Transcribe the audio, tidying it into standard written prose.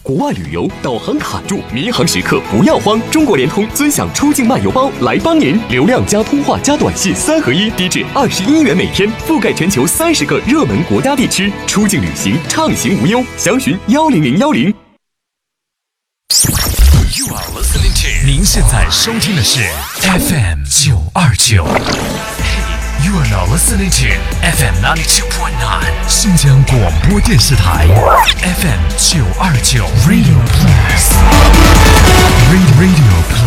国外旅游导航卡住，民航时刻不要慌，中国联通尊享出境漫游包来帮您，流量加通话加短信3合1，低至21元每天，覆盖全球30个热门国家地区，出境旅行畅行无忧。详询10010。 You are listening to， 您现在收听的是 FM 929。You are now listening to FM 92.9， 新疆广播电视台 FM 929 Radio Plus。Radio Plus。